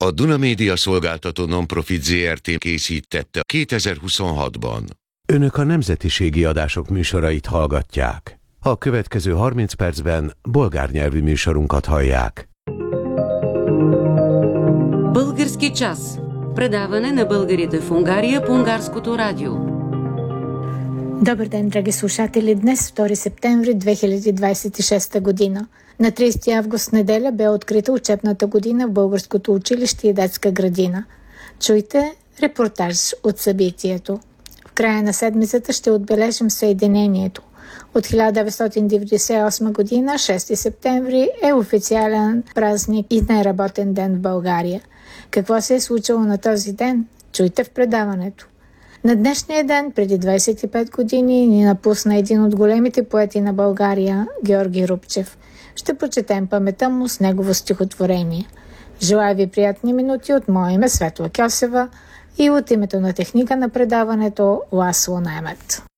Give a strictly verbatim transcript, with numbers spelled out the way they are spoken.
A Duna Média Szolgáltató Nonprofit zé er té készítette kétezer-huszonhatban. Önök a nemzetiségi adások műsorait hallgatják. A következő harminc percben bolgár nyelvű műsorunkat hallják. Български час. Предаване на българите в Унгария по Унгарското радио. Добър ден, драги слушатели! Днес, втори септември две хиляди двадесет и шеста година. На тридесети август неделя бе открита учебната година в Българското училище и детска градина. Чуйте репортаж от събитието. В края на седмицата ще отбележим съединението. От хиляда деветстотин деветдесет и осма година, шести септември, е официален празник и неработен ден в България. Какво се е случило на този ден? Чуйте в предаването. На днешния ден, преди двадесет и пет години, ни напусна един от големите поети на България, Георги Рупчев. Ще почетем паметта му с негово стихотворение. Желая ви приятни минути от мое име Светла Кьосева и от името на техника на предаването Ласло Немет.